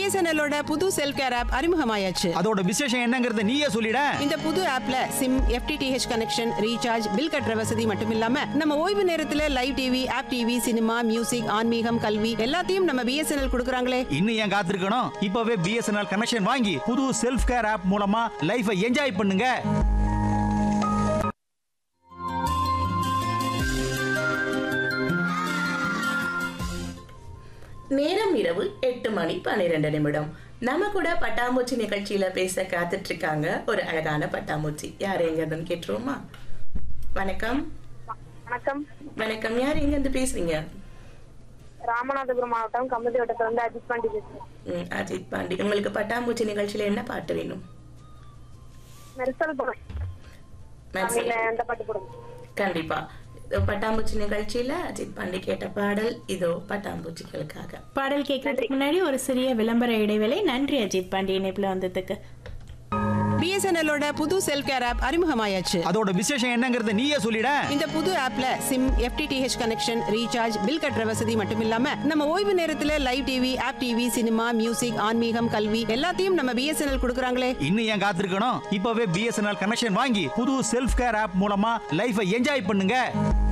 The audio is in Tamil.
BSNL-ஓட புது செல்ஃப் கேர் ஆப் அறிமுகமாயாச்சு. அதோட விசேஷம் என்னங்கறத நீயே சொல்லிட. இந்த புது ஆப்ல sim, FTTH connection, recharge, bill கட்டுற வசதி மட்டும் இல்லாம நம்ம ஓய்வு நேரத்துல live TV, app TV, cinema, music, ஆன்மீகம், கல்வி எல்லாத்தையும் நம்ம BSNL கொடுக்கறாங்களே. இன்னும் ஏன் காத்திருக்கணும்? இப்பவே BSNL கனெக்ஷன் வாங்கி புது செல்ஃப் கேர் ஆப் மூலமா லைஃபை என்ஜாய் பண்ணுங்க. நேரம் இரவு 8:12 நம்ம கூட பட்டாம்பூச்சி நிகழ்ச்சியில பேச காத்துட்டு இருக்காங்க ஒரு அழகான பட்டாம்பூச்சி. யார் எங்க இருந்து கேட்டுருவோமா? வணக்கம். வணக்கம். வணக்கம். யார் எங்க இருந்து பேசுறீங்க? ராமநாதபுரம் மாவட்டம் கம்பதி வட்டத்துல இருந்து அஜித் பாண்டி பேசுறேன். அஜித் பாண்டி, உங்களுக்கு பட்டாம்பூச்சி நிகழ்ச்சியில என்ன பாட்டு வேணும்? மெர்சல் படம். எந்த பாட்டு போடுங்க? கண்டிப்பா. பட்டாம்பூச்சி நிகழ்ச்சியில அஜித் பாண்டி கேட்ட பாடல் இதோ பட்டாம்பூச்சிகளுக்காக. பாடல் கேட்கறதுக்கு முன்னாடி ஒரு சிறிய விளம்பர இடைவேளை. நன்றி அஜித் பாண்டி இணைப்புல வந்ததுக்கு. BSNL-ஓட புது செல்ஃப் கேர் ஆப் அறிமுகமாயாச்சு. அதோட விசேஷம் என்னங்கறத நீயே சொல்லிட. இந்த புது ஆப்ல sim, FTTH connection, recharge, bill கட்டுற வசதி மட்டும் இல்லாம நம்ம ஓய்வு நேரத்துல live TV, app TV, cinema, music, ஆன்மீகம், கல்வி எல்லாத்தையும் நம்ம BSNL கொடுக்கறாங்களே. இன்னும் ஏன் காத்திருக்கணும்? இப்பவே BSNL கனெக்ஷன் வாங்கி புது செல்ஃப் கேர் ஆப் மூலமா லைஃபை என்ஜாய் பண்ணுங்க.